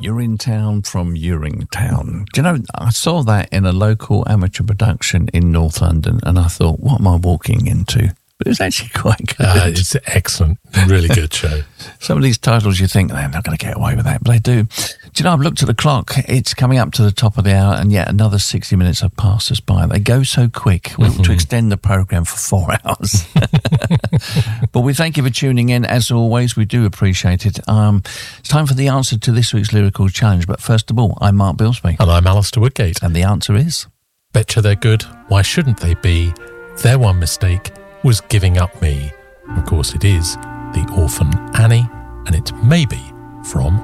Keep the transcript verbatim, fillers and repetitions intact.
Urinetown from Uringtown. Do you know, I saw that in a local amateur production in North London, and I thought, what am I walking into? But it was actually quite good. Uh, it's excellent. Really good show. Some of these titles you think, they're not going to get away with that, but they do. Do you know, I've looked at the clock. It's coming up to the top of the hour, and yet another sixty minutes have passed us by. They go so quick. We want mm-hmm. to extend the programme for four hours. But we thank you for tuning in. As always, we do appreciate it. Um, it's time for the answer to this week's Lyrical Challenge. But first of all, I'm Mark Bilsby. And I'm Alistair Woodgate. And the answer is? Betcha they're good. Why shouldn't they be? Their one mistake was giving up me. Of course it is The Orphan Annie, and it's maybe from